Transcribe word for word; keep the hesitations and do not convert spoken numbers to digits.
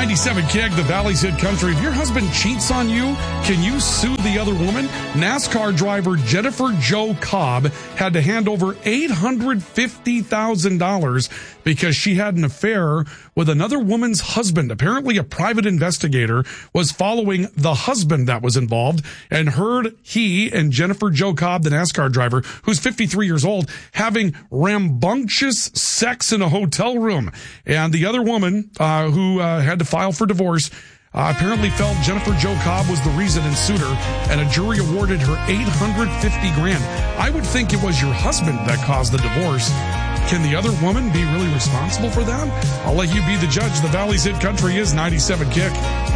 ninety-seven Kick, the Valley's Hit Country. If your husband cheats on you, can you sue the other woman? NASCAR driver Jennifer Jo Cobb had to hand over eight hundred fifty thousand dollars because she had an affair with another woman's husband. Apparently, a private investigator was following the husband that was involved and heard he and Jennifer Jo Cobb, the NASCAR driver, who's fifty-three years old, having rambunctious sex in a hotel room. And the other woman, uh, who uh, had to file for divorce, uh, apparently felt Jennifer Jo Cobb was the reason and sued her, and a jury awarded her eight hundred fifty grand. I would think it was your husband that caused the divorce. Can the other woman be really responsible for that? I'll let you be the judge. The Valley's Hit Country is ninety-seven Kick.